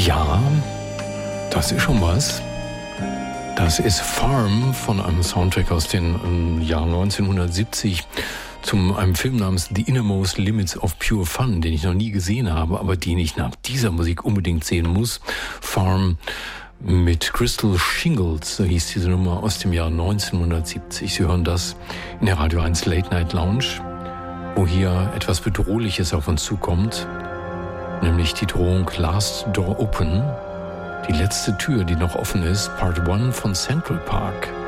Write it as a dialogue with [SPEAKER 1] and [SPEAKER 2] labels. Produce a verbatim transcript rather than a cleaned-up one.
[SPEAKER 1] Ja, das ist schon was. Das ist Farm von einem Soundtrack aus dem Jahr neunzehnhundertsiebzig zu einem Film namens The Innermost Limits of Pure Fun, den ich noch nie gesehen habe, aber den ich nach dieser Musik unbedingt sehen muss. Farm mit Crystal Shingles, so hieß diese Nummer, aus dem Jahr neunzehnhundertsiebzig. Sie hören das in der Radio eins Late Night Lounge, wo hier etwas Bedrohliches auf uns zukommt, nämlich die Drohung Last Door Open, die letzte Tür, die noch offen ist, Part eins von Central Park.